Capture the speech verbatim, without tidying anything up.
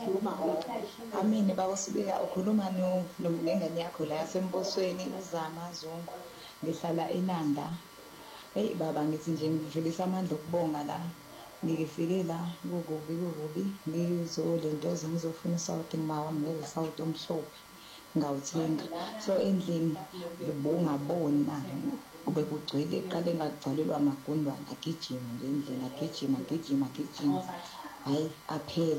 ukhuluma ngakho. Amini baba Sibika, ukhuluma no- no- nengane yakho la yasembosweni uZama Zungu. Ngihlala eNanda. Eyi baba, ngithi nje ngidlulisa amandla okubonga la. Ngifike la kukubi kukubi ngizolentoza ngizofuna isawoti kumawa ngiveze isawoti omhlophe ngawuthenga. So endlini ubungabona bekugcwele qale ngagcwalelwa amagundwane agijima nje endlini agijima agijima agijima, hhayi aphela.